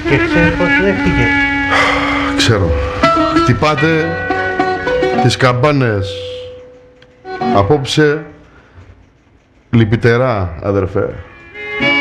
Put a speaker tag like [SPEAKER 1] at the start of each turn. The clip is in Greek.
[SPEAKER 1] Και ξέρεις πως δέχτηκε.
[SPEAKER 2] Ξέρω. Χτυπάτε τις καμπάνες. Απόψε λυπητερά, αδερφέ.